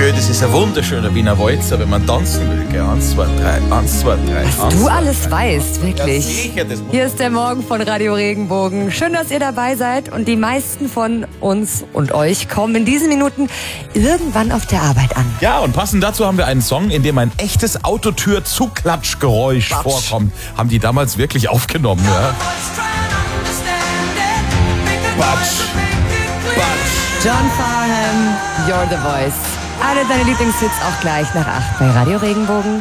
gell, das ist ein wunderschöner Wiener Walzer, wenn man tanzen will, gell. 1, 2, 3, 1, 2, 3. Was du alles weißt, wirklich. Ja, sicher, das muss. Hier ist der Morgen von Radio Regenbogen. Schön, dass ihr dabei seid und die meisten von uns und euch kommen in diesen Minuten irgendwann auf der Arbeit an. Ja, und passend dazu haben wir einen Song, in dem ein echtes Autotür-Zuklatschgeräusch vorkommt. Haben die damals wirklich aufgenommen, ja? Batsch. John Farnham, You're the Voice. Alle deine Lieblingshits auch gleich nach 8 bei Radio Regenbogen.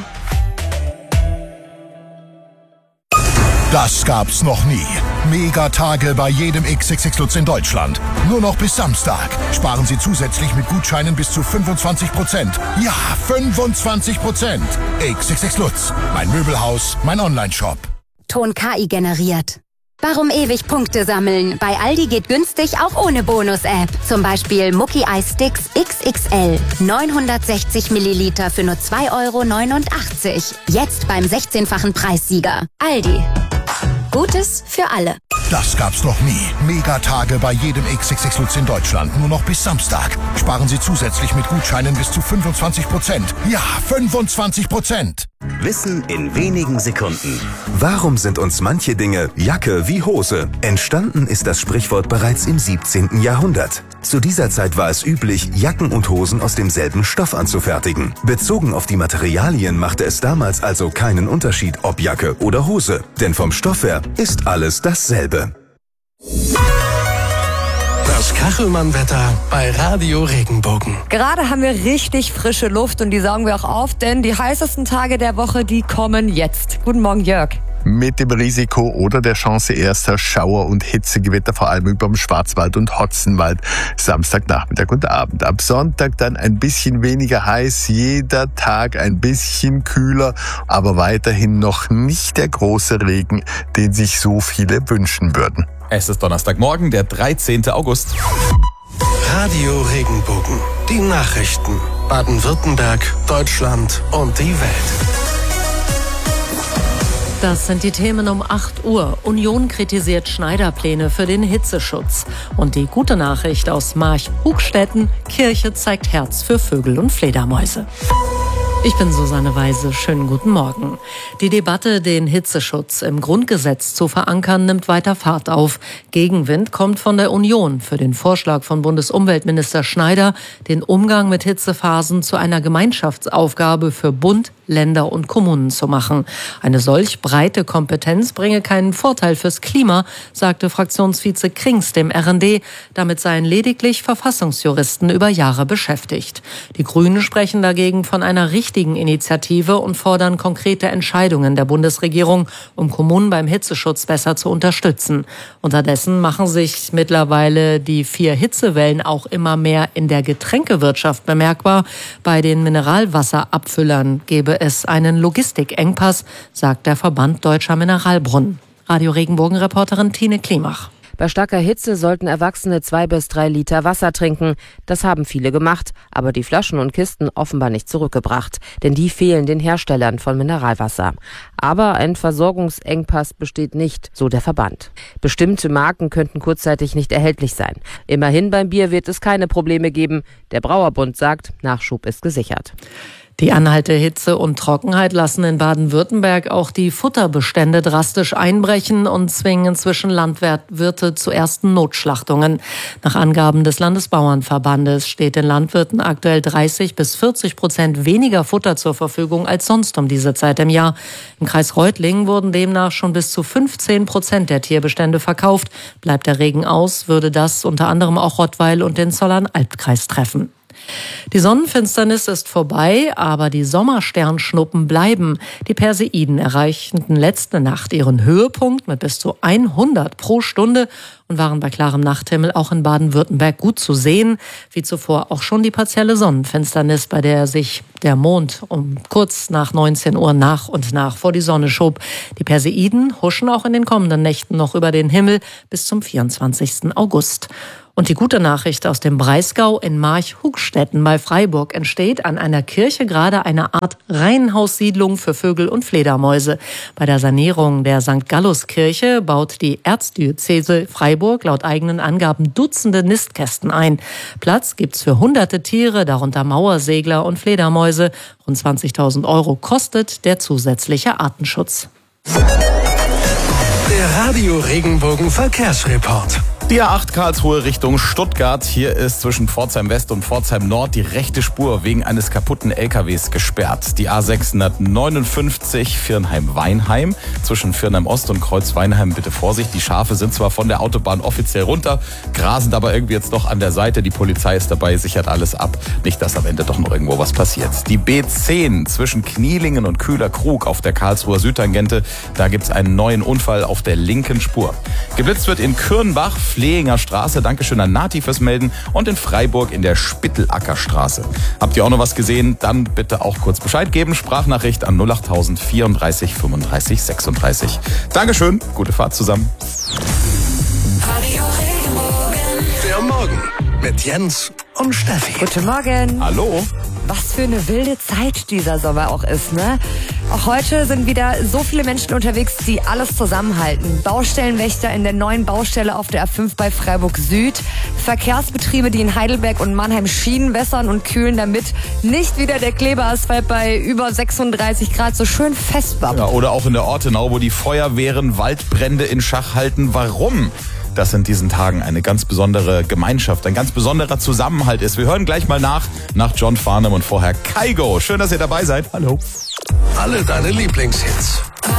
Das gab's noch nie. Megatage bei jedem XXX Lutz in Deutschland. Nur noch bis Samstag. Sparen Sie zusätzlich mit Gutscheinen bis zu 25%. Ja, 25%. XXX Lutz. Mein Möbelhaus, mein Onlineshop. Ton KI generiert. Warum ewig Punkte sammeln? Bei Aldi geht günstig auch ohne Bonus-App. Zum Beispiel Mucki Eis Sticks XXL. 960 Milliliter für nur 2,89 €. Jetzt beim 16-fachen Preissieger. Aldi. Gutes für alle. Das gab's noch nie. Megatage bei jedem XXX Lutz in Deutschland. Nur noch bis Samstag. Sparen Sie zusätzlich mit Gutscheinen bis zu 25%. Ja, 25%. Wissen in wenigen Sekunden. Warum sind uns manche Dinge Jacke wie Hose? Entstanden ist das Sprichwort bereits im 17. Jahrhundert. Zu dieser Zeit war es üblich, Jacken und Hosen aus demselben Stoff anzufertigen. Bezogen auf die Materialien machte es damals also keinen Unterschied, ob Jacke oder Hose. Denn vom Stoff her ist alles dasselbe. Das Kachelmann-Wetter bei Radio Regenbogen. Gerade haben wir richtig frische Luft und die saugen wir auch auf, denn die heißesten Tage der Woche, die kommen jetzt. Guten Morgen, Jörg. Mit dem Risiko oder der Chance erster Schauer- und Hitzegewitter, vor allem über dem Schwarzwald und Hotzenwald, Samstagnachmittag und Abend. Ab Sonntag dann ein bisschen weniger heiß, jeder Tag ein bisschen kühler, aber weiterhin noch nicht der große Regen, den sich so viele wünschen würden. Es ist Donnerstagmorgen, der 13. August. Radio Regenbogen. Die Nachrichten. Baden-Württemberg, Deutschland und die Welt. Das sind die Themen um 8 Uhr. Union kritisiert Schneiderpläne für den Hitzeschutz. Und die gute Nachricht aus March-Hugstetten: Kirche zeigt Herz für Vögel und Fledermäuse. Ich bin Susanne Weise. Schönen guten Morgen. Die Debatte, den Hitzeschutz im Grundgesetz zu verankern, nimmt weiter Fahrt auf. Gegenwind kommt von der Union für den Vorschlag von Bundesumweltminister Schneider, den Umgang mit Hitzephasen zu einer Gemeinschaftsaufgabe für Bund, Länder und Kommunen zu machen. Eine solch breite Kompetenz bringe keinen Vorteil fürs Klima, sagte Fraktionsvize Krings dem RND. Damit seien lediglich Verfassungsjuristen über Jahre beschäftigt. Die Grünen sprechen dagegen von einer richtigen Initiative und fordern konkrete Entscheidungen der Bundesregierung, um Kommunen beim Hitzeschutz besser zu unterstützen. Unterdessen machen sich mittlerweile die 4 Hitzewellen auch immer mehr in der Getränkewirtschaft bemerkbar. Bei den Mineralwasserabfüllern gebe es einen Logistikengpass, sagt der Verband Deutscher Mineralbrunnen. Radio Regenbogen-Reporterin Tine Klimach. Bei starker Hitze sollten Erwachsene 2 bis 3 Liter Wasser trinken. Das haben viele gemacht, aber die Flaschen und Kisten offenbar nicht zurückgebracht. Denn die fehlen den Herstellern von Mineralwasser. Aber ein Versorgungsengpass besteht nicht, so der Verband. Bestimmte Marken könnten kurzzeitig nicht erhältlich sein. Immerhin beim Bier wird es keine Probleme geben. Der Brauerbund sagt, Nachschub ist gesichert. Die anhaltende Hitze und Trockenheit lassen in Baden-Württemberg auch die Futterbestände drastisch einbrechen und zwingen inzwischen Landwirte zu ersten Notschlachtungen. Nach Angaben des Landesbauernverbandes steht den Landwirten aktuell 30-40% weniger Futter zur Verfügung als sonst um diese Zeit im Jahr. Im Kreis Reutlingen wurden demnach schon bis zu 15% der Tierbestände verkauft. Bleibt der Regen aus, würde das unter anderem auch Rottweil und den Zollern-Albkreis treffen. Die Sonnenfinsternis ist vorbei, aber die Sommersternschnuppen bleiben. Die Perseiden erreichten letzte Nacht ihren Höhepunkt mit bis zu 100 pro Stunde und waren bei klarem Nachthimmel auch in Baden-Württemberg gut zu sehen. Wie zuvor auch schon die partielle Sonnenfinsternis, bei der sich der Mond um kurz nach 19 Uhr nach und nach vor die Sonne schob. Die Perseiden huschen auch in den kommenden Nächten noch über den Himmel bis zum 24. August. Und die gute Nachricht aus dem Breisgau: in March-Hugstetten bei Freiburg entsteht an einer Kirche gerade eine Art Reihenhaussiedlung für Vögel und Fledermäuse. Bei der Sanierung der St. Gallus-Kirche baut die Erzdiözese Freiburg Freiburg laut eigenen Angaben Dutzende Nistkästen ein. Platz gibt's für hunderte Tiere, darunter Mauersegler und Fledermäuse. Rund 20.000 € kostet der zusätzliche Artenschutz. Der Radio Regenbogen Verkehrsreport. Die A8 Karlsruhe Richtung Stuttgart. Hier ist zwischen Pforzheim West und Pforzheim Nord die rechte Spur wegen eines kaputten LKWs gesperrt. Die A659 Viernheim-Weinheim. Zwischen Viernheim Ost und Kreuz-Weinheim bitte Vorsicht. Die Schafe sind zwar von der Autobahn offiziell runter, grasen aber irgendwie jetzt doch an der Seite. Die Polizei ist dabei, sichert alles ab. Nicht, dass am Ende doch noch irgendwo was passiert. Die B10 zwischen Knielingen und Kühler-Krug auf der Karlsruher Südtangente. Da gibt's einen neuen Unfall auf der linken Spur. Geblitzt wird in Kürnbach, Flehinger Straße, Dankeschön an Nati fürs Melden, und in Freiburg in der Spittelacker-Straße. Habt ihr auch noch was gesehen? Dann bitte auch kurz Bescheid geben. Sprachnachricht an 08000 34 35 36. Dankeschön, gute Fahrt zusammen. Der Morgen mit Jens und Steffi. Guten Morgen. Hallo. Was für eine wilde Zeit dieser Sommer auch ist, ne? Auch heute sind wieder so viele Menschen unterwegs, die alles zusammenhalten. Baustellenwächter in der neuen Baustelle auf der A5 bei Freiburg Süd. Verkehrsbetriebe, die in Heidelberg und Mannheim Schienen wässern und kühlen, damit nicht wieder der Klebeasphalt bei über 36 Grad so schön festbappt. Ja, oder auch in der Ortenau, wo die Feuerwehren Waldbrände in Schach halten. Warum das in diesen Tagen eine ganz besondere Gemeinschaft, ein ganz besonderer Zusammenhalt ist? Wir hören gleich mal nach John Farnham und vorher Kygo. Schön, dass ihr dabei seid. Hallo. Alle deine Lieblingshits.